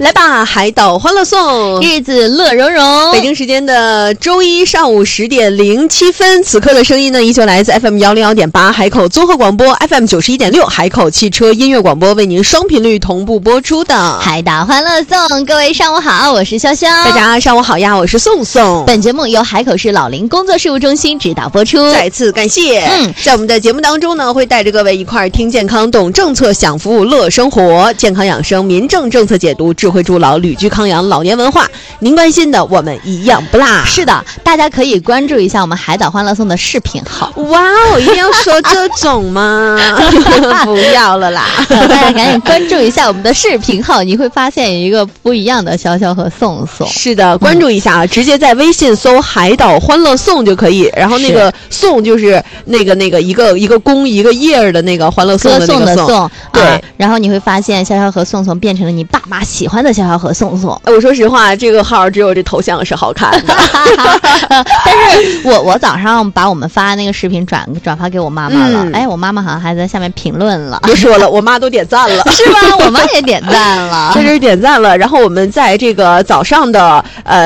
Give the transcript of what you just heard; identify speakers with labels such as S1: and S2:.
S1: 来吧，海岛欢乐颂，
S2: 日子乐融融。
S1: 北京时间的周一上午10点07分，此刻的声音呢，依旧来自 FM 101.8海口综合广播 FM 91.6海口汽车音乐广播，为您双频率同步播出的
S2: 海岛欢乐颂。各位上午好，我是潇潇。
S1: 大家上午好呀，我是宋宋。
S2: 本节目由海口市老龄工作事务中心指导播出，
S1: 再次感谢。在我们的节目当中呢，会带着各位一块儿听健康，懂政策，享服务，乐生活，健康养生，民政政策解读，智慧助老，旅居康养，老年文化，您关心的我们一样不落。
S2: 是的，大家可以关注一下我们海岛欢乐颂的视频号。
S1: 哇哦，一定要说这种吗？不要了啦，
S2: 大家赶紧关注一下我们的视频号，你会发现一个不一样的潇潇和宋宋。
S1: 是的，关注一下啊，直接在微信搜海岛欢乐颂就可以，然后那个颂就是那个一个弓一个叶的那个欢乐颂的那个颂，对、
S2: 然后你会发现潇潇和宋宋变成了你爸妈喜欢的潇潇和宋宋。
S1: 我说实话，这个号只有这头像是好看的。
S2: 但是我早上把我们发那个视频转发给我妈妈了，我妈妈好像还在下面评论了，
S1: 别说了，我妈都点赞了，
S2: 是吧？我妈也点赞了，
S1: 确实点赞了。然后我们在这个早上的